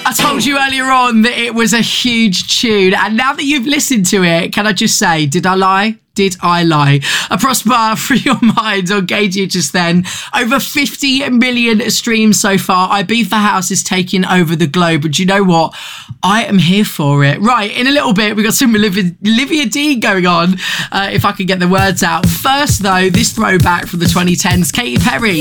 I told you earlier on that it was a huge tune, and now that you've listened to it, can I just say, did I lie? Did I lie? A Prosper Free Your Mind on Gauge just then. Over 50 million streams so far. Ibiza House is taking over the globe. But you know what? I am here for it. Right, in a little bit, we've got some Olivia Dean going on, if I can get the words out. First, though, this throwback from the 2010s, Katy Perry.